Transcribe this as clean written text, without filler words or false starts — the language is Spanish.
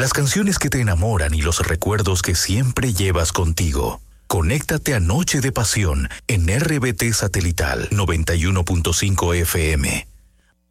las canciones que te enamoran y los recuerdos que siempre llevas contigo. Conéctate a Noche de Pasión en RBT Satelital 91.5 FM.